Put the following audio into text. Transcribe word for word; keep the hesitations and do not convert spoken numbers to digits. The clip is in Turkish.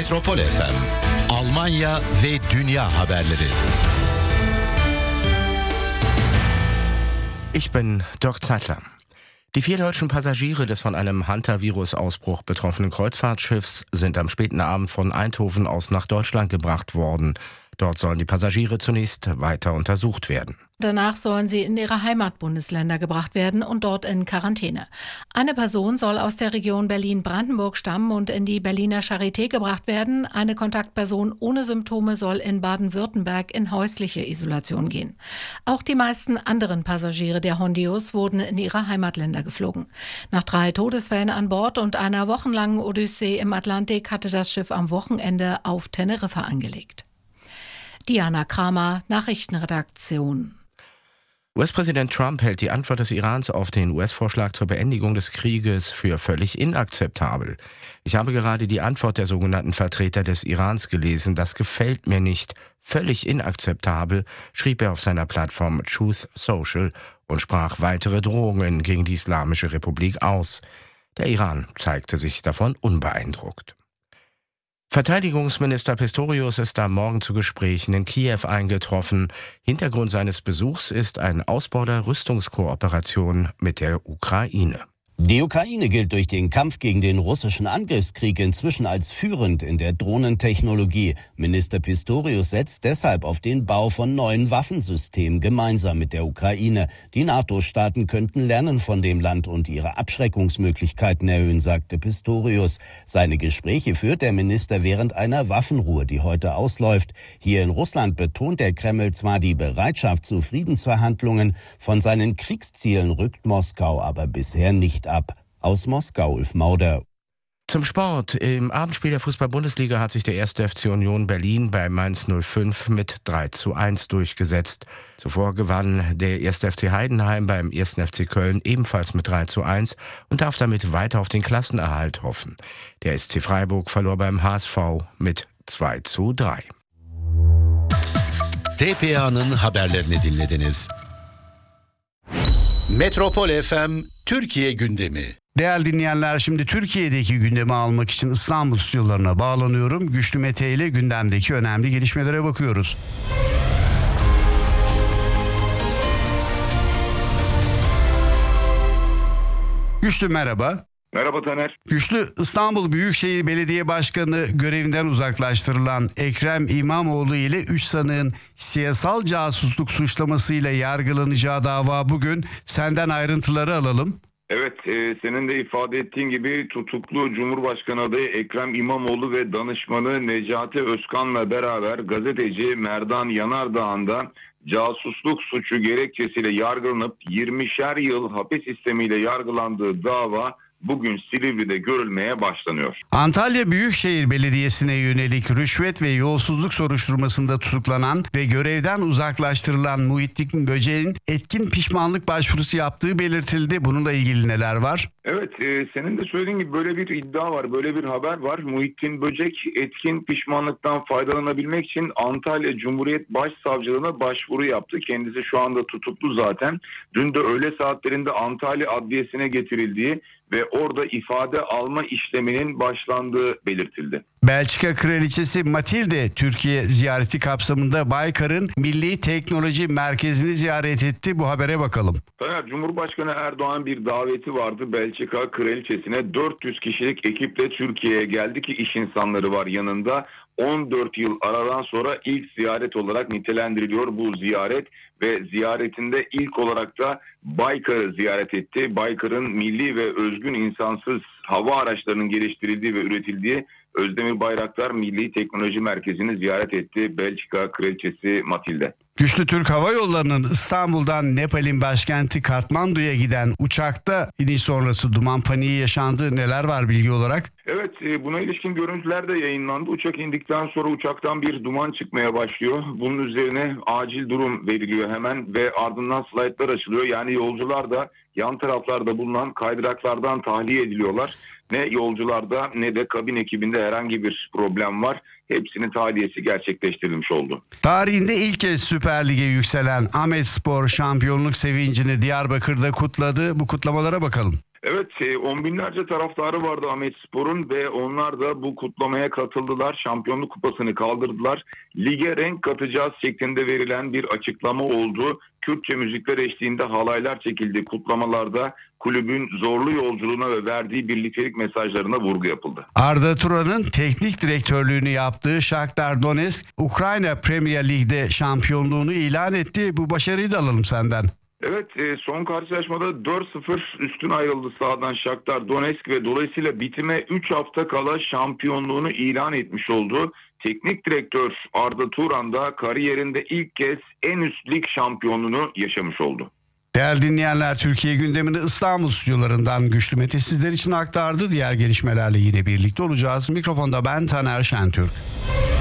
Metropol F M, Almanya ve Dünya haberleri. Ich bin Dirk Zeitler. Die vier deutschen Passagiere des von einem Hantavirus-Ausbruch betroffenen Kreuzfahrtschiffs sind am späten Abend von Eindhoven aus nach Deutschland gebracht worden. Dort sollen die Passagiere zunächst weiter untersucht werden. Danach sollen sie in ihre Heimatbundesländer gebracht werden und dort in Quarantäne. Eine Person soll aus der Region Berlin-Brandenburg stammen und in die Berliner Charité gebracht werden. Eine Kontaktperson ohne Symptome soll in Baden-Württemberg in häusliche Isolation gehen. Auch die meisten anderen Passagiere der Hondius wurden in ihre Heimatländer geflogen. Nach drei Todesfällen an Bord und einer wochenlangen Odyssee im Atlantik hatte das Schiff am Wochenende auf Teneriffa angelegt. Diana Kramer, Nachrichtenredaktion. U S-Präsident Trump hält die Antwort des Irans auf den U S-Vorschlag zur Beendigung des Krieges für völlig inakzeptabel. Ich habe gerade die Antwort der sogenannten Vertreter des Irans gelesen. Das gefällt mir nicht. Völlig inakzeptabel, schrieb er auf seiner Plattform Truth Social und sprach weitere Drohungen gegen die Islamische Republik aus. Der Iran zeigte sich davon unbeeindruckt. Verteidigungsminister Pistorius ist am Morgen zu Gesprächen in Kiew eingetroffen. Hintergrund seines Besuchs ist ein Ausbau der Rüstungskooperation mit der Ukraine. Die Ukraine gilt durch den Kampf gegen den russischen Angriffskrieg inzwischen als führend in der Drohnentechnologie. Minister Pistorius setzt deshalb auf den Bau von neuen Waffensystemen gemeinsam mit der Ukraine. Die NATO-Staaten könnten lernen von dem Land und ihre Abschreckungsmöglichkeiten erhöhen, sagte Pistorius. Seine Gespräche führt der Minister während einer Waffenruhe, die heute ausläuft. Hier in Russland betont der Kreml zwar die Bereitschaft zu Friedensverhandlungen, von seinen Kriegszielen rückt Moskau aber bisher nicht ab. Aus Moskau, Ulf Mauder. Zum Sport. Im Abendspiel der Fußball-Bundesliga hat sich der erste F C Union Berlin bei Mainz null fünf mit drei zu eins durchgesetzt. Zuvor gewann der erste F C Heidenheim beim ersten F C Köln ebenfalls mit drei zu eins und darf damit weiter auf den Klassenerhalt hoffen. Der S C Freiburg verlor beim H S V mit zwei zu drei. T P A'nın haberlerini dinlediniz. Metropol F M Türkiye gündemi. Değerli dinleyenler, şimdi Türkiye'deki gündemi almak için İstanbul stüdyolarına bağlanıyorum. Güçlü Mete ile gündemdeki önemli gelişmelere bakıyoruz. Güçlü merhaba. Merhaba Taner. Güçlü, İstanbul Büyükşehir Belediye Başkanı görevinden uzaklaştırılan Ekrem İmamoğlu ile üç sanığın siyasal casusluk suçlamasıyla yargılanacağı dava bugün. Senden ayrıntıları alalım. Evet, e, senin de ifade ettiğin gibi tutuklu Cumhurbaşkanı adayı Ekrem İmamoğlu ve danışmanı Necati Özkan'la beraber gazeteci Merdan Yanardağ'ın da casusluk suçu gerekçesiyle yargılanıp yirmişer yıl hapis sistemiyle yargılandığı dava bugün Silivri'de görülmeye başlanıyor. Antalya Büyükşehir Belediyesi'ne yönelik rüşvet ve yolsuzluk soruşturmasında tutuklanan ve görevden uzaklaştırılan Muhittin Böcek'in etkin pişmanlık başvurusu yaptığı belirtildi. Bununla ilgili neler var? Evet, e, senin de söylediğin gibi böyle bir iddia var, böyle bir haber var. Muhittin Böcek etkin pişmanlıktan faydalanabilmek için Antalya Cumhuriyet Başsavcılığına başvuru yaptı. Kendisi şu anda tutuklu zaten. Dün de öğle saatlerinde Antalya Adliyesi'ne getirildiği ve orada ifade alma işleminin başlandığı belirtildi. Belçika Kraliçesi Matilde Türkiye ziyareti kapsamında Baykar'ın Milli Teknoloji Merkezi'ni ziyaret etti. Bu habere bakalım. Taner, Cumhurbaşkanı Erdoğan bir daveti vardı Belçika Kraliçesi'ne. dört yüz kişilik ekiple Türkiye'ye geldi ki iş insanları var yanında. on dört yıl aradan sonra ilk ziyaret olarak nitelendiriliyor bu ziyaret ve ziyaretinde ilk olarak da Baykar'ı ziyaret etti. Baykar'ın milli ve özgün insansız hava araçlarının geliştirildiği ve üretildiği Özdemir Bayraktar Milli Teknoloji Merkezi'ni ziyaret etti Belçika Kraliçesi Matilde. Güçlü Türk Hava Yolları'nın İstanbul'dan Nepal'in başkenti Katmandu'ya giden uçakta iniş sonrası duman paniği yaşandı. Neler var bilgi olarak? Evet, buna ilişkin görüntüler de yayınlandı. Uçak indikten sonra uçaktan bir duman çıkmaya başlıyor. Bunun üzerine acil durum veriliyor hemen ve ardından slaytlar açılıyor. Yani yolcular da yan taraflarda bulunan kaydıraklardan tahliye ediliyorlar. Ne yolcularda ne de kabin ekibinde herhangi bir problem var. Hepsinin tahliyesi gerçekleştirilmiş oldu. Tarihinde ilk kez Süper Lig'e yükselen Ahmetspor şampiyonluk sevincini Diyarbakır'da kutladı. Bu kutlamalara bakalım. Evet, on binlerce taraftarı vardı Ahmetspor'un ve onlar da bu kutlamaya katıldılar. Şampiyonluk kupasını kaldırdılar. Lige renk katacağız şeklinde verilen bir açıklama oldu. Kürtçe müzikler eşliğinde halaylar çekildi. Kutlamalarda kulübün zorlu yolculuğuna ve verdiği birliktelik mesajlarına vurgu yapıldı. Arda Turan'ın teknik direktörlüğünü yaptığı Shakhtar Donetsk, Ukrayna Premier Lig'de şampiyonluğunu ilan etti. Bu başarıyı da alalım senden. Evet, son karşılaşmada dört sıfır üstün ayrıldı sahadan Shakhtar Donetsk ve dolayısıyla bitime üç hafta kala şampiyonluğunu ilan etmiş oldu. Teknik direktör Arda Turan da kariyerinde ilk kez en üst lig şampiyonluğunu yaşamış oldu. Değerli dinleyenler, Türkiye gündemini İstanbul stüdyolarından Güçlü Mete sizler için aktardı. Diğer gelişmelerle yine birlikte olacağız. Mikrofonda ben Taner Şentürk.